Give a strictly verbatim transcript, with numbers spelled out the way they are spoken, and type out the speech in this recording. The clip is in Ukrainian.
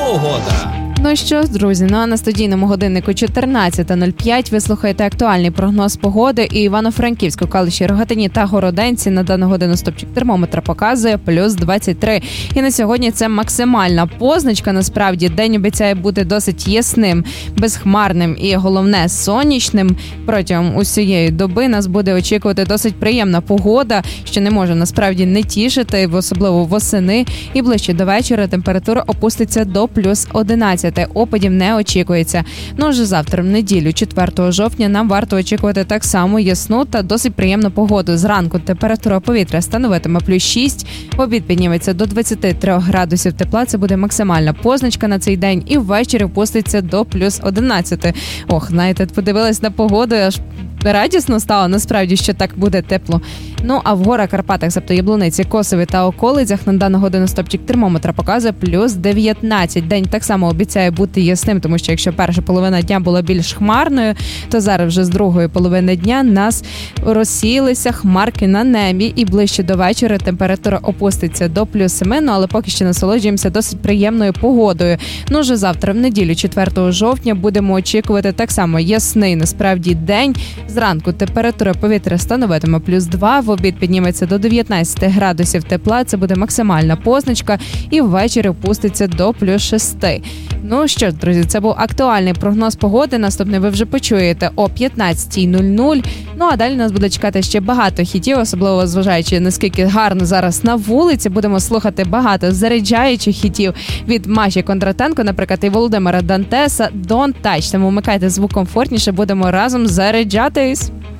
Погода. Ну що ж, друзі, ну а на студійному годиннику чотирнадцята нуль п'ять ви слухаєте актуальний прогноз погоди, і Івано-Франківську, Калуші, Рогатині та Городенці на дану годину стопчик термометра показує плюс двадцять три. І на сьогодні це максимальна позначка. Насправді, день обіцяє бути досить ясним, безхмарним і, головне, сонячним. Протягом усієї доби нас буде очікувати досить приємна погода, що не може насправді не тішити, особливо восени. І ближче до вечора температура опуститься до плюс одинадцять. Опадів не очікується. Ну, вже завтра, в неділю, четвертого жовтня, нам варто очікувати так само ясну та досить приємну погоду. Зранку температура повітря становитиме плюс шість, в обід підніметься до двадцять три градусів тепла, це буде максимальна позначка на цей день, і ввечері опуститься до плюс одинадцять. Ох, знаєте, подивилась на погоду, аж радісно стало, насправді, що так буде тепло. Ну, а в горах, Карпатах, тобто Яблуниці, Косові та околицях на дану годину стопчик термометра показує плюс дев'ятнадцять. День так само обіцяє бути ясним, тому що якщо перша половина дня була більш хмарною, то зараз вже з другої половини дня нас розсіялися хмарки на небі, і ближче до вечора температура опуститься до плюс семи, ну, але поки що насолоджуємося досить приємною погодою. Ну, вже завтра, в неділю, четвертого жовтня, будемо очікувати так само ясний, насправді, день. Зранку температура повітря становитиме плюс два, в обід підніметься до дев'ятнадцять градусів тепла, це буде максимальна позначка, і ввечері опуститься до плюс шість. Ну що ж, друзі, це був актуальний прогноз погоди, наступний ви вже почуєте о п'ятнадцята нуль нуль. Ну а далі нас буде чекати ще багато хітів, особливо зважаючи, наскільки гарно зараз на вулиці, будемо слухати багато заряджаючих хітів від Маші Кондратенко, наприклад, і Володимира Дантеса, Don't Touch. Тому вмикайте звук комфортніше, будемо разом заряджатись.